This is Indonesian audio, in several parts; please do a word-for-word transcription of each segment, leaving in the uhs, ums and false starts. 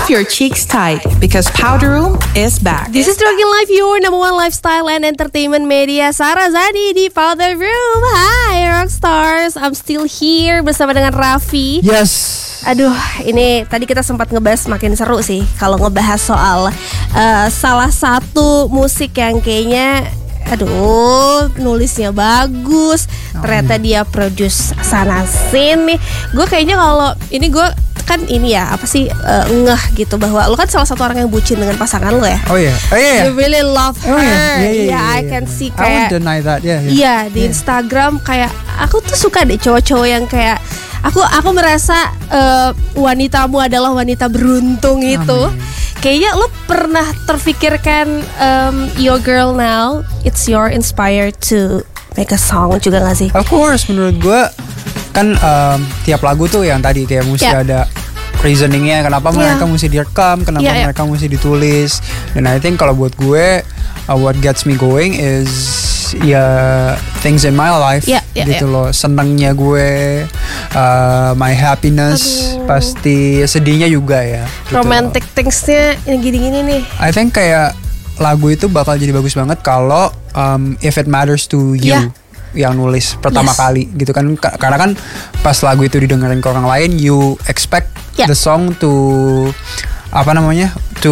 Have your cheeks tight because Powder Room is back. This is Talking Life, your number one lifestyle and entertainment media. Sarah Zani di Powder Room. Hi Rockstars, I'm still here bersama dengan Raffi. Yes. Aduh, ini tadi kita sempat ngebahas, makin seru sih kalau ngebahas soal uh, salah satu musik yang kayaknya aduh, nulisnya bagus. Ternyata dia produce sana sini. Gue kayaknya kalau ini gue kan ini ya apa sih uh, ngeh gitu bahwa lo kan salah satu orang yang bucin dengan pasangan lo ya. Oh iya, yeah. oh iya. Yeah, you really love her. Oh, yeah. Yeah, yeah, yeah, yeah, I yeah, can yeah. see I kayak. won't deny that. Yeah. Iya yeah, di yeah. Instagram kayak aku tuh suka deh cowok-cowok yang kayak aku aku merasa uh, wanitamu adalah wanita beruntung itu. Amin. Kayaknya lo pernah terfikirkan um, your girl now, it's your inspired to make a song juga gak sih? Of course, menurut gue kan um, tiap lagu tuh yang tadi kayak mesti yeah. ada reasoningnya kenapa yeah. mereka mesti direkam, kenapa yeah, yeah. mereka mesti ditulis. Dan I think kalau buat gue uh, what gets me going is ya things in my life yeah, yeah, gitu yeah. loh. Senangnya gue, uh, my happiness. Aduh. Pasti sedihnya juga ya gitu. Romantic thingsnya yang gini-gini nih. I think kayak lagu itu bakal jadi bagus banget kalau um, if it matters to you yeah. yang nulis pertama yes. kali gitu kan. Karena kan pas lagu itu didengerin ke orang lain, you expect yeah. the song to apa namanya to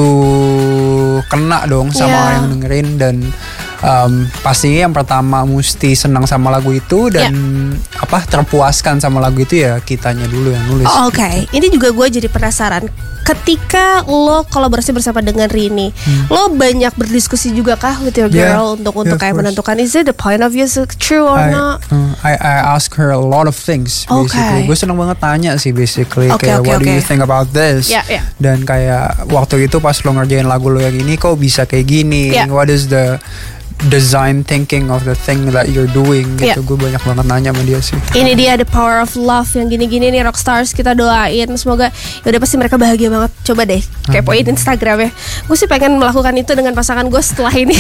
kena dong sama yeah. yang dengerin. Dan um, pastinya yang pertama mesti senang sama lagu itu dan yeah. apa terpuaskan sama lagu itu ya kitanya dulu yang nulis. Oh, Oke, okay. gitu. Ini juga gue jadi penasaran. Ketika lo kolaborasi bersama dengan Rini, hmm. lo banyak berdiskusi juga kah with your girl yeah, untuk untuk yeah, kayak menentukan is it the point of view is true or I, not? Uh, I I ask her a lot of things basically. Okay. Gue seneng banget tanya sih basically okay, kayak okay, what okay. do you think about this? Yeah, yeah. Dan kayak waktu itu pas lo ngerjain lagu lo yang ini kok bisa kayak gini? Yeah. What is the design thinking of the thing that you're doing gitu. Yeah. Gue banyak banget nanya sama dia sih. Ini dia the power of love yang gini-gini nih Rockstars. Kita doain semoga ya udah pasti mereka bahagia banget. Coba deh kepoin Instagramnya. Gue sih pengen melakukan itu dengan pasangan gue setelah ini.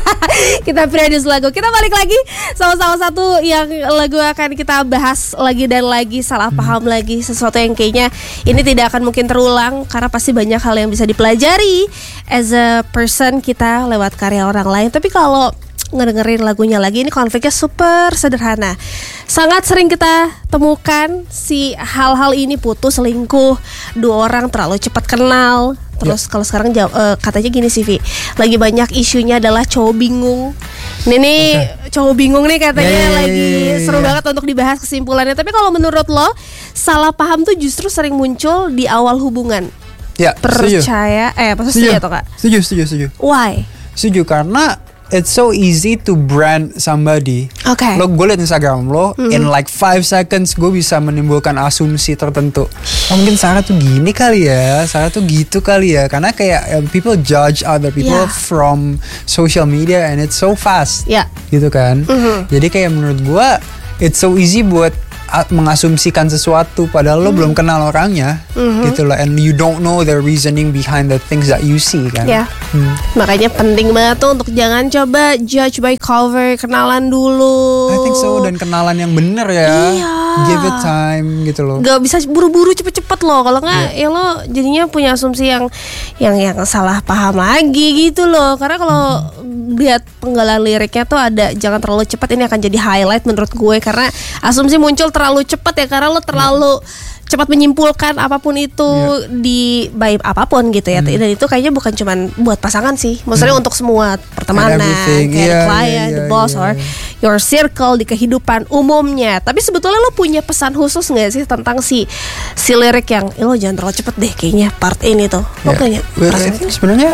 Kita produce lagu. Kita balik lagi sama salah satu yang lagu akan kita bahas lagi dan lagi. Salah paham hmm. lagi. Sesuatu yang kayaknya ini tidak akan mungkin terulang karena pasti banyak hal yang bisa dipelajari as a person kita lewat karya orang lain. Tapi kalau ngedengerin lagunya lagi, ini konfliknya super sederhana. Sangat sering kita temukan si hal-hal ini, putus, selingkuh, dua orang terlalu cepat kenal. Terus yeah. kalau sekarang uh, katanya gini sih Vi, lagi banyak isunya adalah cowok bingung. Ini nih okay. cowok bingung nih katanya yeah, yeah, lagi yeah, yeah, seru yeah. banget untuk dibahas kesimpulannya. Tapi kalau menurut lo, salah paham tuh justru sering muncul di awal hubungan. Ya, yeah, percaya, setuju. eh apa setuju atau kak? Setuju, setuju, setuju. Why? Setuju karena it's so easy to brand somebody. Okay. Lo gue liat Instagram lo, mm-hmm. in like five seconds gue bisa menimbulkan asumsi tertentu. Oh mungkin Sarah tuh gini kali ya, Sarah tuh gitu kali ya. Karena kayak um, people judge other people yeah. from social media and it's so fast. Yeah. Gitu kan. Mm-hmm. Jadi kayak menurut gue it's so easy buat mengasumsikan sesuatu padahal lo mm. belum kenal orangnya mm-hmm. gitu loh, and you don't know the reasoning behind the things that you see kan. Yeah. Hmm. Makanya penting banget tuh untuk jangan coba judge by cover, kenalan dulu. I think so, dan kenalan yang bener ya. Iya. Give it time gitu loh. Gak bisa buru-buru cepet-cepet loh, kalau nggak yeah. ya lo jadinya punya asumsi yang yang yang salah paham lagi gitu loh. Karena kalau mm-hmm. lihat penggalan liriknya tuh ada jangan terlalu cepat, ini akan jadi highlight menurut gue karena asumsi muncul terlalu cepat ya karena lo terlalu yeah. cepat menyimpulkan apapun itu yeah. di baik apapun gitu ya. Hmm. Dan itu kayaknya bukan cuman buat pasangan sih. Maksudnya hmm. untuk semua pertemanan, kayak yeah, the client, yeah, yeah, the boss yeah, yeah. or your circle di kehidupan umumnya. Tapi sebetulnya lo punya pesan khusus nggak sih tentang si si lirik yang eh, lo jangan terlalu cepet deh kayaknya part ini tuh. Lo yeah. kayaknya well, sebenarnya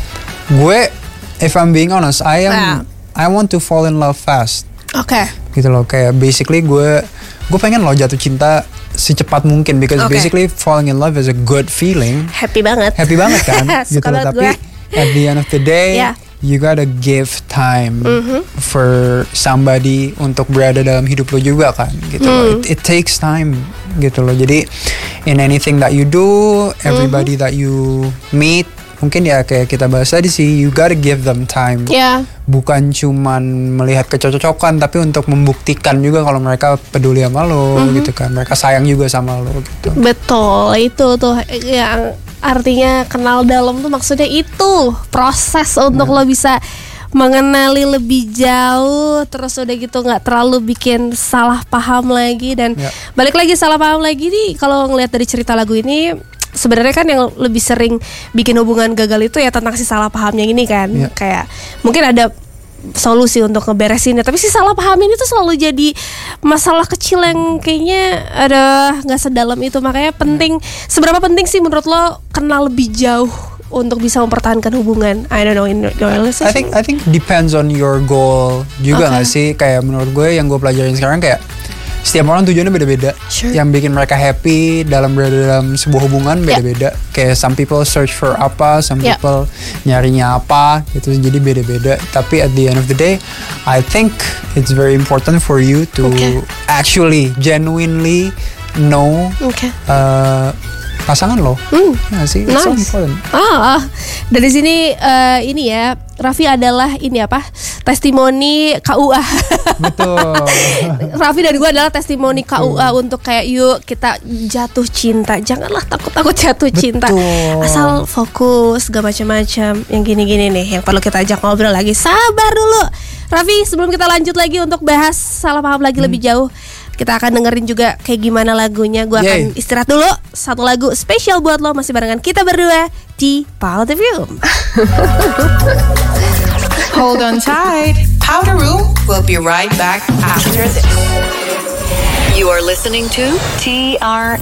gue if I'm being honest, I am nah. I want to fall in love fast. Oke. Okay. Gitu loh, kayak basically gue gue pengen lo jatuh cinta secepat mungkin because okay. basically falling in love is a good feeling. Happy banget. Happy banget kan. Gitu loh, tapi gue. At the end of the day yeah. you gotta give time mm-hmm. for somebody untuk berada dalam hidup lo juga kan gitu mm. loh. It, it takes time gitu loh. Jadi in anything that you do, everybody mm-hmm. that you meet, mungkin ya kayak kita bahas tadi sih, you gotta give them time. Yeah. Bukan cuman melihat kecocokan, tapi untuk membuktikan juga kalau mereka peduli sama lo, mm-hmm. gitu kan. Mereka sayang juga sama lo gitu. Betul, itu tuh yang artinya kenal dalam tuh maksudnya itu proses untuk Yeah. lo bisa mengenali lebih jauh, terus udah gitu nggak terlalu bikin salah paham lagi. Dan Ya. balik lagi salah paham lagi nih, kalau ngelihat dari cerita lagu ini sebenarnya kan yang lebih sering bikin hubungan gagal itu ya tentang si salah pahamnya ini kan. Ya. Kayak mungkin ada solusi untuk ngeberesinnya, tapi si salah paham ini tuh selalu jadi masalah kecil yang kayaknya ada nggak sedalam itu. Makanya penting, seberapa penting sih menurut lo kenal lebih jauh untuk bisa mempertahankan hubungan? I don't know, in your realization. I think I think depends on your goal juga Okay. nggak sih? Kayak menurut gue yang gue pelajarin sekarang kayak setiap orang tujuannya beda-beda. Sure. Yang bikin mereka happy dalam berada dalam sebuah hubungan beda-beda. Kayak some people search for apa, some Yeah. people nyarinya apa, gitu. Jadi beda-beda. Tapi at the end of the day, I think it's very important for you to Okay. actually genuinely know Oke. uh, pasangan lo. Hmm. Ya sih, it's so Nice. important. Ah, ah. Dari sini eh, ini ya, Raffi adalah ini apa? Testimoni K U A. Betul. Raffi dan gue adalah testimoni K U A untuk kayak yuk kita jatuh cinta. Janganlah takut-takut jatuh cinta. Betul. Asal fokus, gak macam-macam. Yang gini-gini nih, yang perlu kita ajak ngobrol lagi. Sabar dulu. Raffi, sebelum kita lanjut lagi untuk bahas salah paham lagi Hmm. lebih jauh, kita akan dengerin juga kayak gimana lagunya. Gue akan Yay. istirahat dulu. Satu lagu spesial buat lo, masih barengan kita berdua di Powder Room. Hold on tight. Powder Room will be right back after this. You are listening to T R